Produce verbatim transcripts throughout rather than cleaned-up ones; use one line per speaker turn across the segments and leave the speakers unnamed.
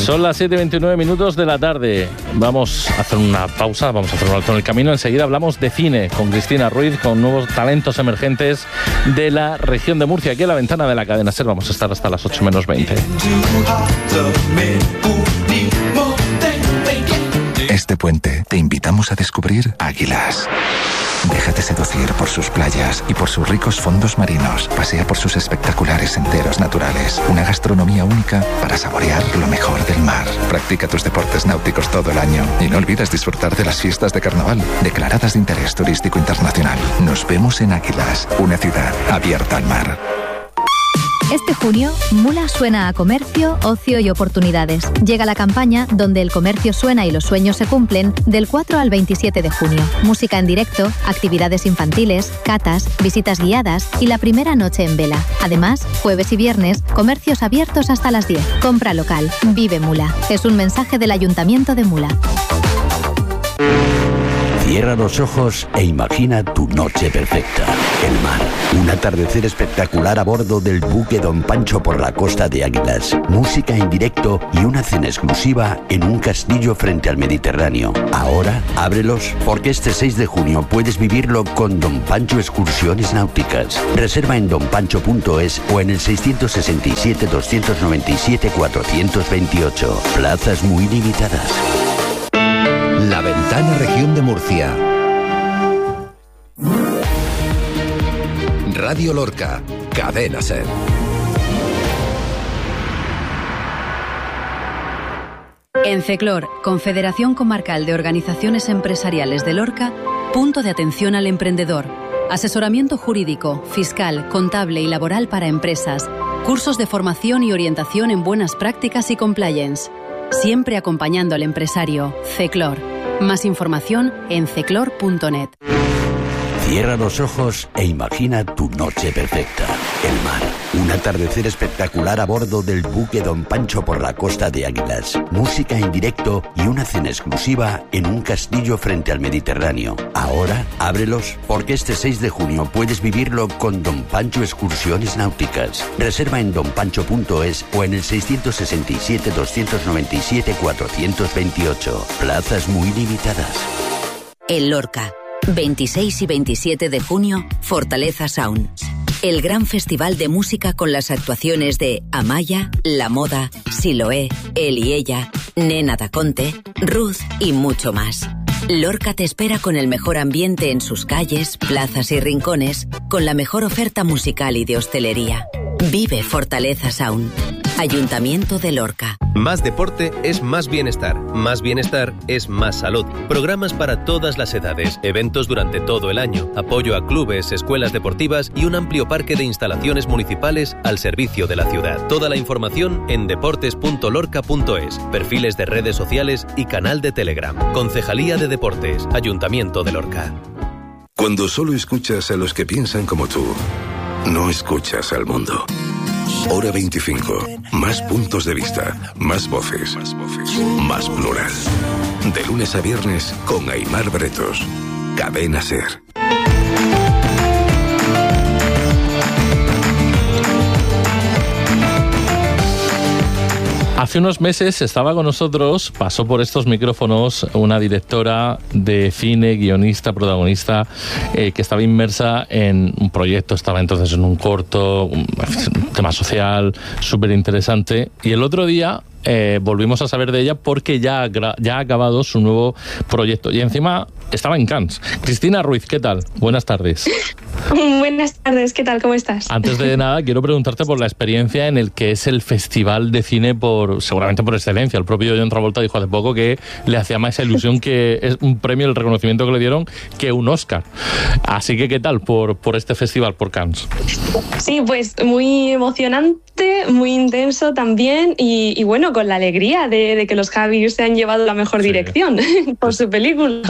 Son las siete y veintinueve minutos de la tarde. Vamos a hacer una pausa, vamos a hacer un alto en el camino. Enseguida hablamos de cine con Cristina Ruiz, con nuevos talentos emergentes de la región de Murcia. Aquí en la ventana de la cadena SER vamos a estar hasta las ocho menos veinte.
Este puente te invitamos a descubrir Águilas. Déjate seducir por sus playas y por sus ricos fondos marinos. Pasea por sus espectaculares senderos naturales. Una gastronomía única para saborear lo mejor del mar. Practica tus deportes náuticos todo el año. Y no olvides disfrutar de las fiestas de carnaval, declaradas de interés turístico internacional. Nos vemos en Águilas, una ciudad abierta al mar.
Este junio, Mula suena a comercio, ocio y oportunidades. Llega la campaña donde el comercio suena y los sueños se cumplen del cuatro al veintisiete de junio. Música en directo, actividades infantiles, catas, visitas guiadas y la primera noche en vela. Además, jueves y viernes, comercios abiertos hasta las diez. Compra local. Vive Mula. Es un mensaje del Ayuntamiento de Mula.
Cierra los ojos e imagina tu noche perfecta. El mar, un atardecer espectacular a bordo del buque Don Pancho por la costa de Águilas. Música en directo y una cena exclusiva en un castillo frente al Mediterráneo. Ahora, ábrelos porque este seis de junio puedes vivirlo con Don Pancho Excursiones Náuticas. Reserva en don pancho punto es o en el seiscientos sesenta y siete, doscientos noventa y siete, cuatrocientos veintiocho. Plazas muy limitadas.
La Ventana Región de Murcia. Radio Lorca, Cadena SER.
En CECLOR, Confederación Comarcal de Organizaciones Empresariales de Lorca, punto de atención al emprendedor. Asesoramiento jurídico, fiscal, contable y laboral para empresas. Cursos de formación y orientación en buenas prácticas y compliance. Siempre acompañando al empresario. CECLOR. Más información en ceclor punto net.
Cierra los ojos e imagina tu noche perfecta. El mar, un atardecer espectacular a bordo del buque Don Pancho por la costa de Águilas. Música en directo y una cena exclusiva en un castillo frente al Mediterráneo. Ahora, ábrelos porque este seis de junio puedes vivirlo con Don Pancho Excursiones Náuticas. Reserva en don pancho punto es o en el seiscientos sesenta y siete, doscientos noventa y siete, cuatrocientos veintiocho. Plazas muy limitadas.
En Lorca, veintiséis y veintisiete de junio, Fortaleza Sound. El gran festival de música con las actuaciones de Amaya, La Moda, Siloé, Él y Ella, Nena Daconte, Ruth y mucho más. Lorca te espera con el mejor ambiente en sus calles, plazas y rincones, con la mejor oferta musical y de hostelería. Vive Fortaleza Sound. Ayuntamiento de Lorca.
Más deporte es más bienestar. Más bienestar es más salud. Programas para todas las edades, eventos durante todo el año, apoyo a clubes, escuelas deportivas y un amplio parque de instalaciones municipales al servicio de la ciudad. Toda la información en deportes punto lorca punto es, perfiles de redes sociales y canal de Telegram. Concejalía de Deportes, Ayuntamiento de Lorca.
Cuando solo escuchas a los que piensan como tú, no escuchas al mundo. Hora veinticinco. Más puntos de vista, más voces, más plural. De lunes a viernes con Aimar Bretos. Cadena SER.
Hace unos meses estaba con nosotros, pasó por estos micrófonos, una directora de cine, guionista, protagonista, eh, que estaba inmersa en un proyecto, estaba entonces en un corto, un tema social súper interesante. Y el otro día eh, volvimos a saber de ella porque ya, ya ha acabado su nuevo proyecto. Y encima estaba en Cannes. Cristina Ruiz, ¿qué tal? Buenas tardes.
Buenas tardes, ¿qué tal? ¿Cómo estás?
Antes de nada, quiero preguntarte por la experiencia en el que es el festival de cine por, seguramente por excelencia. El propio John Travolta dijo hace poco que le hacía más ilusión que es un premio, el reconocimiento que le dieron, que un Oscar. Así que, ¿qué tal por, por este festival, por Cannes?
Sí, pues muy emocionante, muy intenso también y, y bueno, con la alegría de, de que los Javis se han llevado la mejor sí. dirección por su película.
Hay que esperar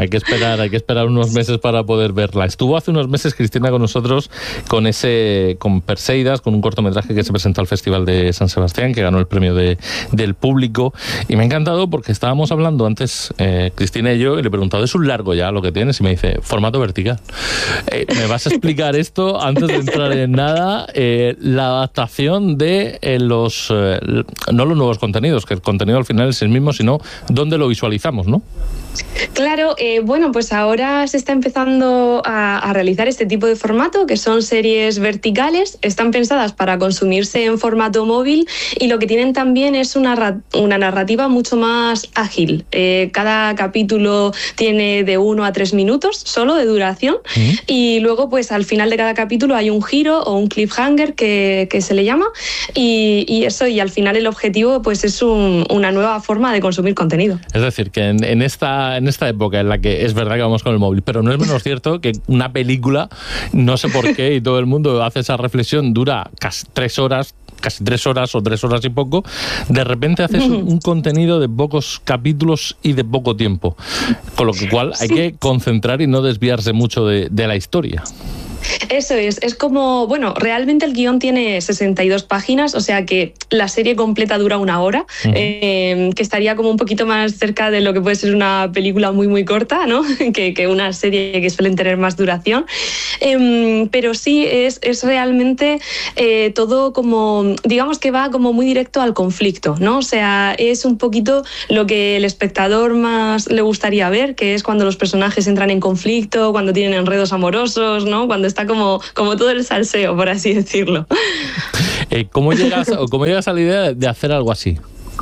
esperar, hay que esperar unos meses para poder verla. Estuvo hace unos meses Cristina con nosotros con ese, con Perseidas, con un cortometraje que se presentó al Festival de San Sebastián, que ganó el premio de, del público, y me ha encantado porque estábamos hablando antes, eh, Cristina y yo, y le he preguntado, ¿es un largo ya lo que tienes? Y me dice, formato vertical. Eh, ¿Me vas a explicar esto antes de entrar en nada? Eh, la adaptación de eh, los, eh, no los nuevos contenidos, que el contenido al final es el mismo, sino dónde lo visualizamos, ¿no?
Claro, eh, bueno, pues ahora se está empezando a, a realizar este tipo de formato, que son series verticales, están pensadas para consumirse en formato móvil y lo que tienen también es una, una narrativa mucho más ágil. Eh, cada capítulo tiene de uno a tres minutos solo de duración ¿Mm? y luego pues al final de cada capítulo hay un giro o un cliffhanger que, que se le llama y, y eso, y al final el objetivo pues es un, una nueva forma de consumir contenido.
Es decir, que en, en esta en esta época en la que es verdad que vamos con el móvil, pero no es menos cierto que una película, no sé por qué, y todo el mundo hace esa reflexión, dura casi tres horas, casi tres horas o tres horas y poco, de repente haces un, un contenido de pocos capítulos y de poco tiempo, con lo cual hay sí. que concentrar y no desviarse mucho de, de la historia.
Eso es, es como, bueno, realmente el guión tiene sesenta y dos páginas, o sea que la serie completa dura una hora, uh-huh. eh, que estaría como un poquito más cerca de lo que puede ser una película muy muy corta, ¿no? que, que una serie que suelen tener más duración, eh, pero sí es, es realmente eh, todo como, digamos que va como muy directo al conflicto, ¿no? O sea, es un poquito lo que el espectador más le gustaría ver, que es cuando los personajes entran en conflicto, cuando tienen enredos amorosos, ¿no? Cuando está como, como todo el salseo, por así decirlo.
Eh, ¿cómo llegas, o cómo llegas a la idea de hacer algo así?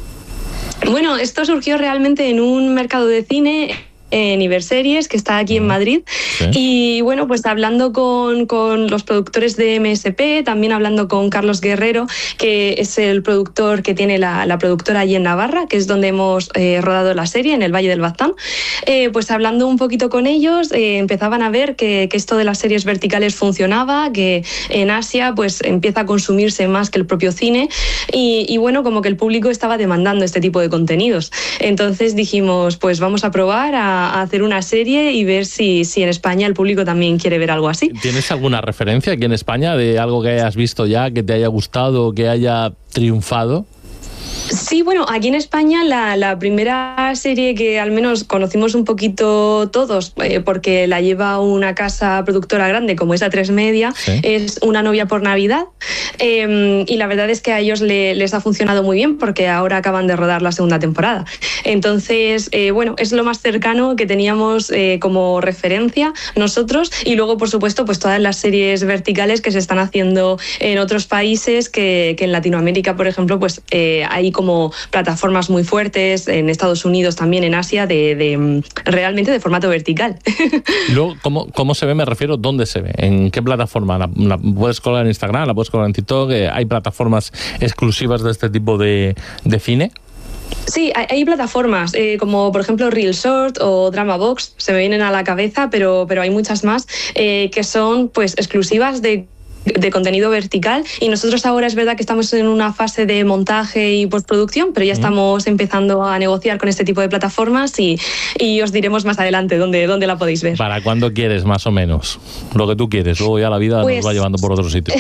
Bueno, esto surgió realmente en un mercado de cine en Iberseries, que está aquí en Madrid. ¿Sí? Y bueno, pues hablando con, con los productores de M S P, también hablando con Carlos Guerrero, que es el productor que tiene la, la productora allí en Navarra, que es donde hemos eh, rodado la serie, en el Valle del Baztán, eh, pues hablando un poquito con ellos, eh, empezaban a ver que, que esto de las series verticales funcionaba, que en Asia pues empieza a consumirse más que el propio cine y, y bueno, como que el público estaba demandando este tipo de contenidos. Entonces dijimos, pues vamos a probar a a hacer una serie y ver si, si en España el público también quiere ver algo así.
¿Tienes alguna referencia aquí en España de algo que hayas visto ya, que te haya gustado, que haya triunfado?
Sí, bueno, aquí en España la, la primera serie que al menos conocimos un poquito todos, eh, porque la lleva una casa productora grande como es A tres Media, ¿sí? Es Una novia por Navidad, eh, y la verdad es que a ellos le, les ha funcionado muy bien porque ahora acaban de rodar la segunda temporada. Entonces, eh, bueno, es lo más cercano que teníamos eh, como referencia nosotros y luego, por supuesto, pues todas las series verticales que se están haciendo en otros países, que, que en Latinoamérica, por ejemplo, pues eh, hay como plataformas muy fuertes, en Estados Unidos también, en Asia, de, de realmente de formato vertical.
Luego, ¿cómo, ¿cómo se ve? Me refiero, ¿dónde se ve? ¿En qué plataforma? ¿La, la puedes colgar en Instagram? ¿La puedes colgar en TikTok? ¿Hay plataformas exclusivas de este tipo de, de cine?
Sí, hay, hay plataformas eh, como por ejemplo Real Short o Drama Box, se me vienen a la cabeza, pero, pero hay muchas más eh, que son pues exclusivas de de contenido vertical y nosotros ahora es verdad que estamos en una fase de montaje y postproducción, pero ya estamos empezando a negociar con este tipo de plataformas y, y os diremos más adelante dónde, dónde la podéis ver.
¿Para cuándo quieres más o menos? Lo que tú quieres, luego ya la vida pues, nos va llevando por otros sitios.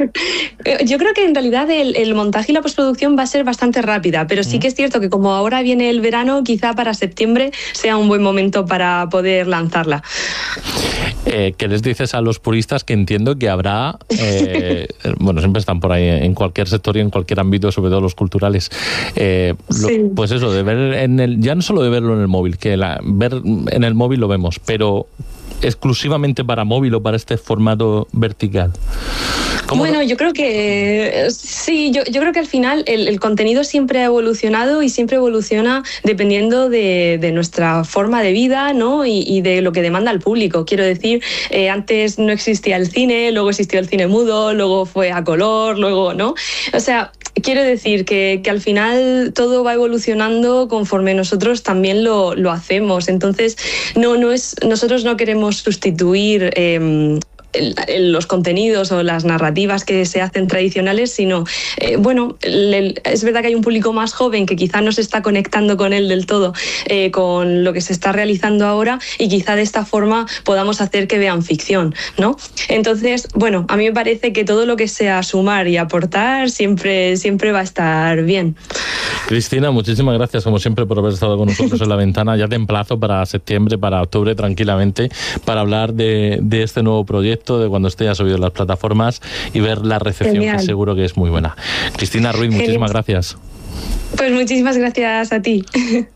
Yo creo que en realidad el, el montaje y la postproducción va a ser bastante rápida, pero sí que es cierto que como ahora viene el verano, quizá para septiembre sea un buen momento para poder lanzarla.
Eh, ¿Qué les dices a los puristas que entiendo que habrá, eh, bueno, siempre están por ahí en cualquier sector y en cualquier ámbito, sobre todo los culturales, eh, lo, sí. pues eso, de ver en el, ya no solo de verlo en el móvil, que la, ver en el móvil lo vemos, pero exclusivamente para móvil o para este formato vertical.
Bueno, yo creo que sí, yo, yo creo que al final el, el contenido siempre ha evolucionado y siempre evoluciona dependiendo de, de nuestra forma de vida, ¿no? Y, y de lo que demanda el público. Quiero decir, eh, antes no existía el cine, luego existió el cine mudo, luego fue a color, luego, ¿no? O sea, quiero decir que, que al final todo va evolucionando conforme nosotros también lo, lo hacemos. Entonces, no, no es, nosotros no queremos sustituir eh, el, el, los contenidos o las narrativas que se hacen tradicionales, sino, eh, bueno, le, es verdad que hay un público más joven que quizá no se está conectando con él del todo, eh, con lo que se está realizando ahora, y quizá de esta forma podamos hacer que vean ficción, ¿no? Entonces, bueno, a mí me parece que todo lo que sea sumar y aportar siempre, siempre va a estar bien.
Cristina, muchísimas gracias como siempre por haber estado con nosotros en La Ventana. Ya te emplazo para septiembre, para octubre tranquilamente, para hablar de, de este nuevo proyecto, de cuando esté ya subido en las plataformas y ver la recepción. Genial. Que seguro que es muy buena. Cristina Ruiz, muchísimas Genial. gracias.
Pues muchísimas gracias a ti.